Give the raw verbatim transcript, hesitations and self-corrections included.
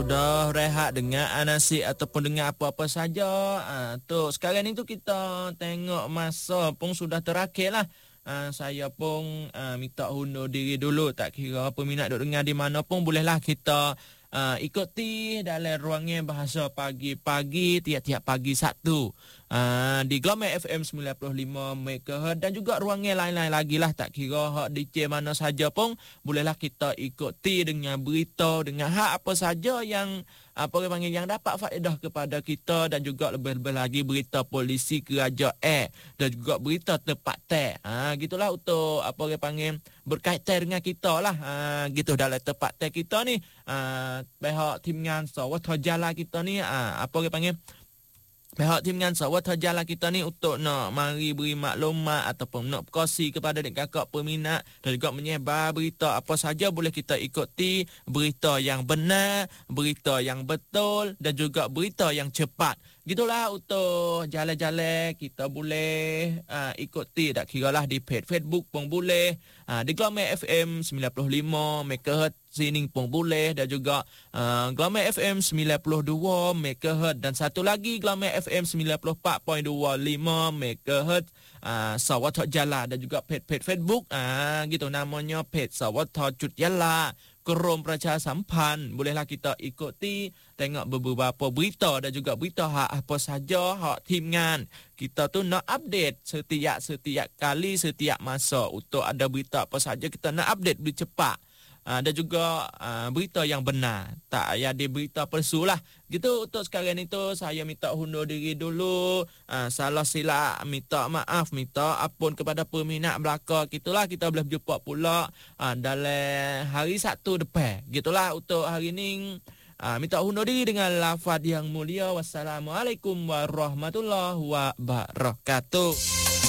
Sudah rehat dengan nasi ataupun dengan apa-apa saja. Ha, tu sekarang ni tu kita tengok masa pun sudah terakhir lah. Ha, saya pun ha, minta undur diri dulu. Tak kira peminat duk dengar di mana pun bolehlah kita uh, ikuti dalam ruangan bahasa pagi-pagi tiap-tiap pagi Sabtu. Uh, di Glamour F M sembilan puluh lima megahertz dan juga ruangan lain-lain lagi lah, tak kira hak D J mana saja pun bolehlah kita ikuti dengan berita, dengan hak apa saja yang apa orang panggil yang dapat faedah kepada kita, dan juga lebih-lebih lagi berita polisi kerajaan dan juga berita tempat teh. Ha, gitulah untuk apa orang panggil berkaitan dengan kita lah. Ha, gitu dalam tempat teh kita ni. Ha, pihak tim ngansa watah jala kita ni, ha, apa orang panggil pihak tim ngansa watah jala kita ni untuk nak mari beri maklumat ataupun nak berkongsi kepada adik kakak peminat dan juga menyebar berita apa saja boleh kita ikuti, berita yang benar, berita yang betul dan juga berita yang cepat. Gitulah untuk jalan-jalan kita boleh uh, ikuti, tak kira lah di page Facebook pun boleh, uh, di Glamour F M sembilan puluh lima megahertz sini pun boleh, dan juga uh, Glamour F M sembilan puluh dua megahertz, dan satu lagi Glamour F M sembilan puluh empat perpuluhan dua lima megahertz uh, Sawat Hot Jala, dan juga page-page Facebook uh, gitu namanya page Sawat Hot Cut Jala Kerum Praca Sampan. Bolehlah kita ikuti, tengok beberapa berita dan juga berita hak apa saja hak timngan kita tu nak update setiap-setiap kali, setiap masa. Untuk ada berita apa saja kita nak update lebih cepat. Uh, dan juga uh, berita yang benar, tak payah ada berita palsu lah. Gitu untuk sekarang itu saya minta undur diri dulu. Uh, salah silap minta maaf, minta ampun kepada peminat belaka. Gitulah, kita boleh berjumpa pula uh, dalam hari Sabtu depan. Gitulah untuk hari ini. Uh, minta undur diri dengan lafaz yang mulia. Wassalamualaikum warahmatullahi wabarakatuh.